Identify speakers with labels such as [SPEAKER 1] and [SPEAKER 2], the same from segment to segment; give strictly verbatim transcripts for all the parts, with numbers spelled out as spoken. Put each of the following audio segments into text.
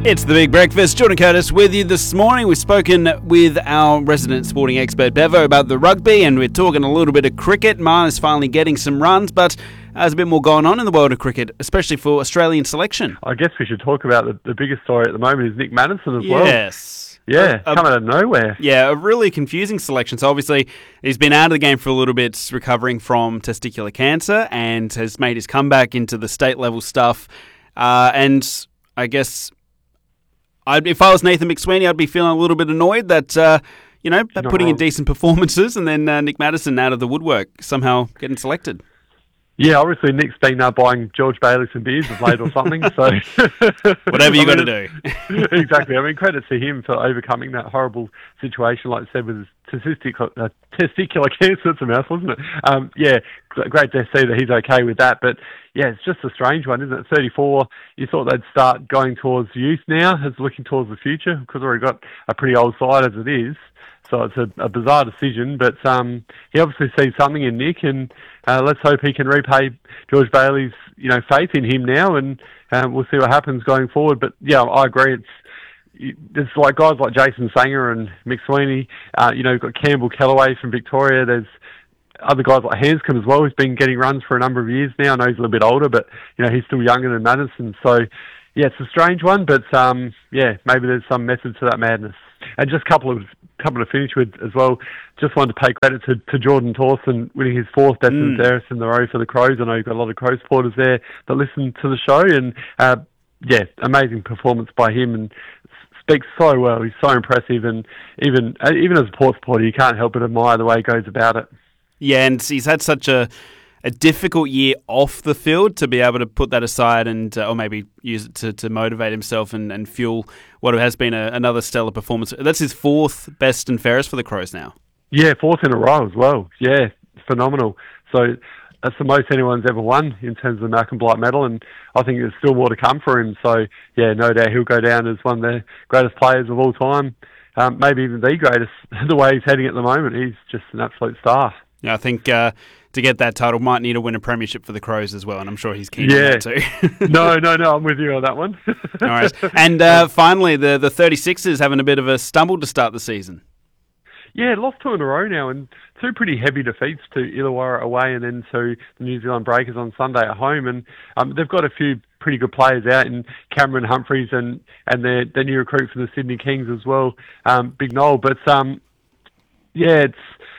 [SPEAKER 1] It's the Big Breakfast. Jordan Curtis with you this morning. We've spoken with our resident sporting expert Bevo about the rugby, and we're talking a little bit of cricket. Marn is finally getting some runs, but there's a bit more going on in the world of cricket, especially for Australian selection.
[SPEAKER 2] I guess we should talk about the, the biggest story at the moment is Nick Maddinson as well.
[SPEAKER 1] Yes.
[SPEAKER 2] Yeah,
[SPEAKER 1] a,
[SPEAKER 2] come out of nowhere.
[SPEAKER 1] Yeah, a really confusing selection. So obviously he's been out of the game for a little bit, recovering from testicular cancer, and has made his comeback into the state level stuff. Uh, and I guess I'd, if I was Nathan McSweeney, I'd be feeling a little bit annoyed that, uh, you know,
[SPEAKER 2] Not
[SPEAKER 1] putting
[SPEAKER 2] wrong.
[SPEAKER 1] in decent performances and then uh, Nick Maddinson out of the woodwork, somehow getting selected.
[SPEAKER 2] Yeah, obviously Nick's been uh, buying George Bailey some beers of late or something. So
[SPEAKER 1] whatever you
[SPEAKER 2] I
[SPEAKER 1] got to
[SPEAKER 2] mean,
[SPEAKER 1] do.
[SPEAKER 2] Exactly. I mean, credit to him for overcoming that horrible situation, like I said, with his testicular, uh, testicular cancer. It's a mouthful, isn't it? Um, yeah, great to see that he's okay with that. But yeah, it's just a strange one, isn't it? thirty-four, you thought they'd start going towards youth now, as looking towards the future, because we've already got a pretty old side as it is. So it's a, a bizarre decision, but um, he obviously sees something in Nick, and uh, let's hope he can repay George Bailey's, you know, faith in him now, and uh, we'll see what happens going forward. But yeah, I agree. It's it's like guys like Jason Sanger and McSweeney. Uh, you know, you've got Campbell Kellaway from Victoria. There's other guys like Hanscom as well, who's been getting runs for a number of years now. I know he's a little bit older, but you know, he's still younger than Maddinson. So yeah, it's a strange one, but um, yeah, maybe there's some method to that madness. And just a couple of couple to finish with as well. Just wanted to pay credit to, to Jordan Thorson winning his fourth best and
[SPEAKER 1] Mm.
[SPEAKER 2] fairest in the row for the Crows. I know you've got a lot of Crow supporters there that listen to the show, and uh, yeah, amazing performance by him, and speaks so well. He's so impressive, and even uh, even as a Port supporter, you can't help but admire the way he goes about it.
[SPEAKER 1] Yeah, and he's had such a a difficult year off the field to be able to put that aside and uh, or maybe use it to, to motivate himself and, and fuel what has been a, another stellar performance. That's his fourth best and fairest for the Crows now.
[SPEAKER 2] Yeah, fourth in a row as well. Yeah, phenomenal. So that's the most anyone's ever won in terms of the Malcolm Blight medal, and I think there's still more to come for him. So yeah, no doubt he'll go down as one of the greatest players of all time, um, maybe even the greatest, the way he's heading at the moment. He's just an absolute star.
[SPEAKER 1] Yeah, I think uh, to get that title might need to win a premiership for the Crows as well, and I'm sure he's keen
[SPEAKER 2] Yeah.
[SPEAKER 1] on that too.
[SPEAKER 2] no, no, no, I'm with you on that one.
[SPEAKER 1] All right. And uh, finally, the, the thirty-sixers having a bit of a stumble to start the season.
[SPEAKER 2] Yeah, lost two in a row now, and two pretty heavy defeats to Illawarra away and then to the New Zealand Breakers on Sunday at home. And um, they've got a few pretty good players out in Cameron Humphreys and, and their, their new recruit from the Sydney Kings as well, um, Big Noel. But um, yeah, it's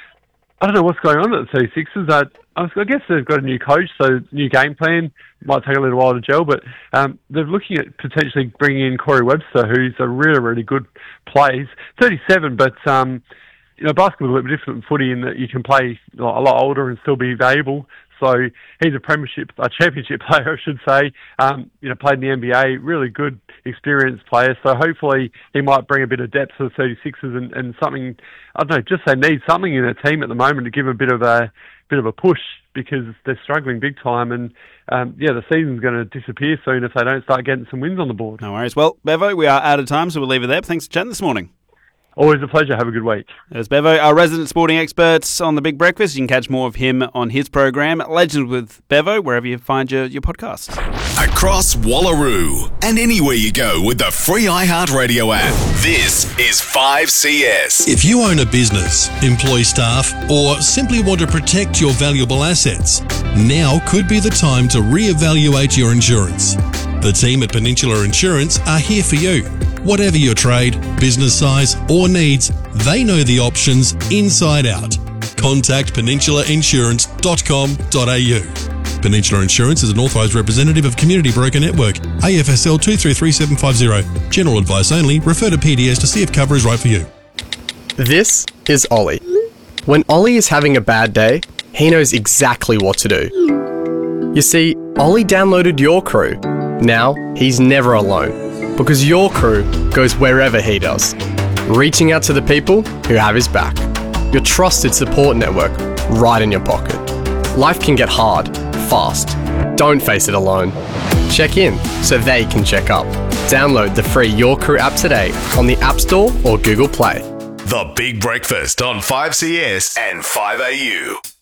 [SPEAKER 2] I don't know what's going on at the thirty-sixers. I, I guess they've got a new coach, so new game plan. Might take a little while to gel, but um, they're looking at potentially bringing in Corey Webster, who's a really, really good player. He's thirty-seven, but um, you know, basketball is a little bit different from footy in that you can play a lot older and still be valuable. So he's a premiership, a championship player, I should say. Um, you know, played in the N B A, really good, experienced player. So hopefully he might bring a bit of depth to the thirty-sixers and, and something. I don't know, just they need something in their team at the moment to give a bit of a bit of a push, because they're struggling big time. And um, yeah, the season's going to disappear soon if they don't start getting some wins on the board.
[SPEAKER 1] No worries. Well, Bevo, we are out of time, so we'll leave it there. Thanks for chatting this morning.
[SPEAKER 2] Always a pleasure. Have a good week.
[SPEAKER 1] There's Bevo, our resident sporting expert on The Big Breakfast. You can catch more of him on his program, Legend with Bevo, wherever you find your, your podcasts.
[SPEAKER 3] Across Wallaroo and anywhere you go with the free iHeartRadio app. This is five C S.
[SPEAKER 4] If you own a business, employ staff, or simply want to protect your valuable assets, now could be the time to reevaluate your insurance. The team at Peninsula Insurance are here for you. Whatever your trade, business size, or needs, they know the options inside out. Contact peninsula insurance dot com dot a u. Peninsula Insurance is an authorised representative of Community Broker Network, A F S L two three three seven five zero. General advice only. Refer to P D S to see if cover is right for you.
[SPEAKER 5] This is Ollie. When Ollie is having a bad day, he knows exactly what to do. You see, Ollie downloaded Your Crew. Now, he's never alone, because Your Crew goes wherever he does, reaching out to the people who have his back. Your trusted support network right in your pocket. Life can get hard, fast. Don't face it alone. Check in so they can check up. Download the free Your Crew app today on the App Store or Google Play.
[SPEAKER 3] The Big Breakfast on five C S and five A U.